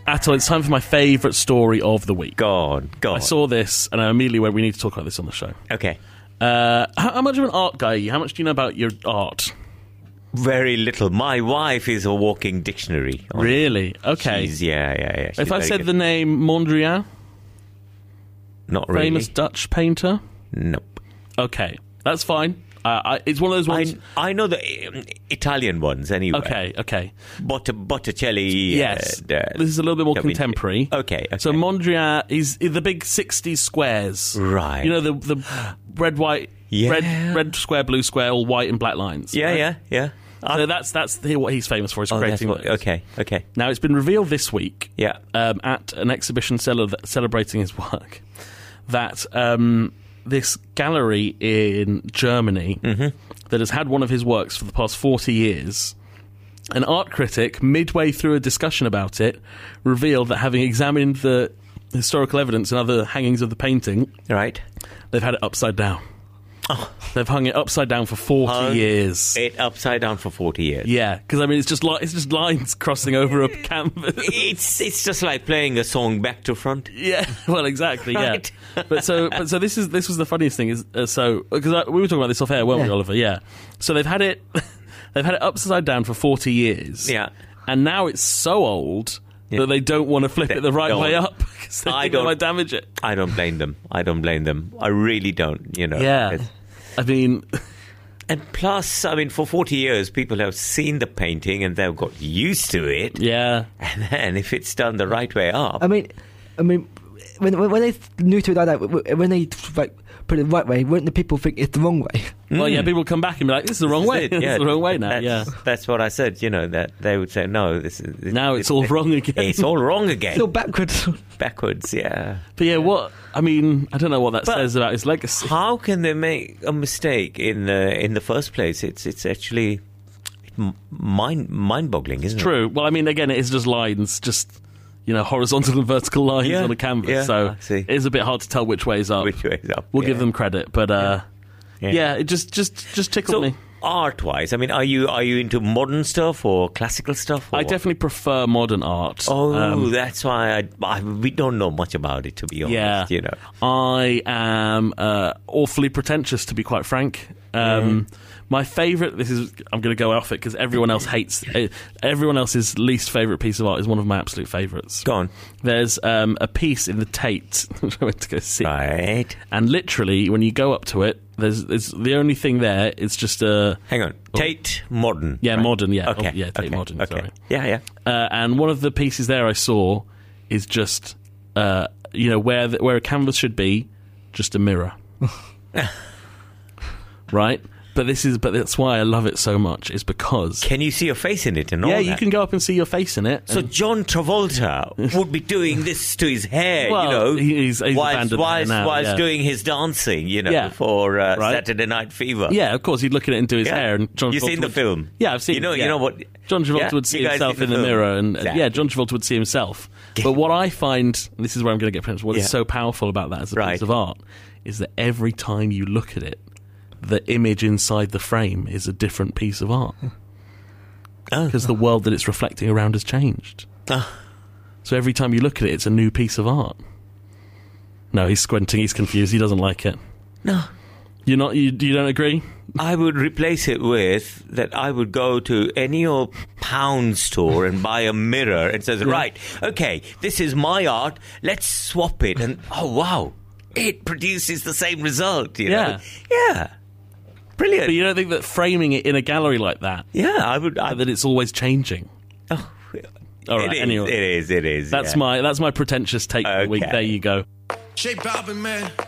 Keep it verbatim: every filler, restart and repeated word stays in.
Atul, it's time for my favourite story of the week. Go on, go on. I saw this and I immediately went, we need to talk about this on the show. Okay. Uh, how, how much of an art guy are you? How much do you know about your art? Very little. My wife is a walking dictionary. Really? Okay. She's, yeah, yeah, yeah. She's if I very said good. the name Mondrian, Not really. famous Dutch painter? Nope. Okay, that's fine. Uh, I, it's one of those ones... I, I know the um, Italian ones anyway. Okay, okay. Bott- Botticelli. Yes. Uh, this is a little bit more Da Vinci. contemporary. Okay, okay. So Mondrian is the big sixties squares. Right. You know, the the red, white, Yeah. red, red square, blue square, all white and black lines. Yeah, right? yeah, yeah. So that's that's the, what he's famous for, is Oh, that's creating what, those. okay, okay. Now, it's been revealed this week Yeah. um, at an exhibition cele- celebrating his work that um, this gallery in Germany Mm-hmm. that has had one of his works for the past forty years, an art critic, midway through a discussion about it, revealed that having examined the historical evidence and other hangings of the painting, Right. they've had it upside down. Oh. They've hung it upside down for forty Hung years. It upside down for forty years. Yeah, because I mean, it's just li- it's just lines crossing over a canvas. It's it's just like playing a song back to front. Yeah, well, exactly. Right. Yeah, but so but so this is this was the funniest thing is uh, so because we were talking about this off air, weren't we, Yeah. Oliver? Yeah. So they've had it they've had it upside down for forty years. Yeah. and now it's so old Yeah. that they don't want to flip They it the right don't. way up because they I think they don't- might damage it. I don't blame them. I don't blame them. I really don't. You know. Yeah, It's- I mean, And plus, I mean, for forty years, people have seen the painting and they've got used to it. yeah. And then, if it's done the right way up, I mean, I mean, when when when they knew to it like that, when they like put it the right way, wouldn't the people think it's the wrong way? Well, yeah, people come back and be like, "This is the wrong way. It, This yeah. is the wrong way now." That's, Yeah. that's what I said. You know, that they would say, "No, this is this, Now it's all wrong again. It's all wrong again. Still backwards. Backwards." Yeah. But yeah, what I mean, I don't know what that But- says about his legacy. How can they make a mistake in the in the first place? It's it's actually m- mind mind boggling, isn't it? True. Well, I mean, again, it is just lines, just you know, horizontal and vertical lines Yeah, on a canvas. yeah, so I see. it is a bit hard to tell which way's up. Which way is up? We'll yeah. give them credit, but uh, Yeah. yeah. it just just just tickled So, me. art-wise, I mean, are you are you into modern stuff or classical stuff? Or I what? definitely prefer modern art. Oh, Um, that's why I, I we don't know much about it, to be honest. yeah. You know. I am uh, awfully pretentious, to be quite frank. Um, My favourite, this is, I'm going to go off it because everyone else hates, uh, everyone else's least favourite piece of art is one of my absolute favourites. Go on. There's um, a piece in the Tate, which I went to go see. Right. And literally, when you go up to it, there's, there's the only thing there is just a Hang on. Tate Modern. yeah, right? modern, yeah, Okay. oh, yeah, Tate okay. Modern. Okay. Sorry. Yeah, yeah. Uh, and one of the pieces there I saw is just, uh, you know, where the, where a canvas should be, just a mirror, right? But this is, but that's why I love it so much. Is because Can you see your face in it and all yeah, that? you can go up and see your face in it. So and- John Travolta would be doing this to his hair, Well, you know, he's- he's whilst, abandoned whilst, that now, whilst yeah. doing his dancing, you know, Yeah. for uh, Right. Saturday Night Fever. yeah, of course, he'd look at it and do his Yeah. hair. And John You've Travolta seen the would- film? Yeah, I've seen. You know, yeah. you know what? John Travolta Yeah? would see You guys himself seen in the the film? mirror, and uh, Exactly. yeah, John Travolta would see himself. But what I find, and this is where I'm going to get friends. What Yeah. is so powerful about that as a Right. piece of art is that every time you look at it, the image inside the frame is a different piece of art Oh. because the world that it's reflecting around has changed. Ah. So every time you look at it, it's a new piece of art. No, he's squinting. He's confused. He doesn't like it. No. You're not. You, you don't agree? I would replace it with that I would go to any old pound store and buy a mirror and says, right, okay, this is my art, let's swap it. And, oh, wow, it produces the same result, you Yeah. know? Yeah. Brilliant. But you don't think that framing it in a gallery like that, yeah, I would... I, that it's always changing? oh, All right, it is, anyway. it is, it is. That's yeah. my that's my pretentious take for the week. Okay. There you go. J Balvin, man.